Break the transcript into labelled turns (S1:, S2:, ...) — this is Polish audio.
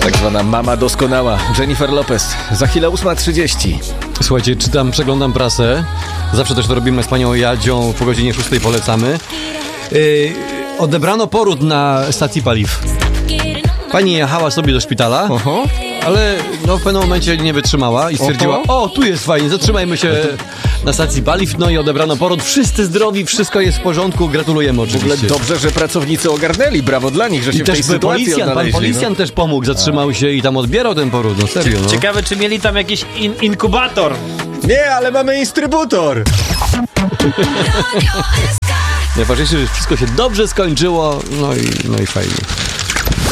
S1: Tak zwana mama doskonała, Jennifer Lopez. Za chwilę 8:30.
S2: Słuchajcie, przeglądam prasę. Zawsze też to robimy z panią Jadzią. Po godzinie 6 polecamy. Odebrano poród na stacji paliw. Pani jechała sobie do szpitala, ale w pewnym momencie nie wytrzymała i stwierdziła, tu jest fajnie, zatrzymajmy się na stacji paliw, i odebrano poród. Wszyscy zdrowi, wszystko jest w porządku, gratulujemy oczywiście.
S1: W ogóle dobrze, że pracownicy ogarnęli, brawo dla nich, że się w tej sytuacji odnaleźli.
S2: Pan policjant też pomógł, zatrzymał się i tam odbierał ten poród, serio.
S3: Ciekawe, czy mieli tam jakiś inkubator.
S1: Nie, ale mamy instrybutor.
S2: Najważniejsze, że wszystko się dobrze skończyło, no i fajnie.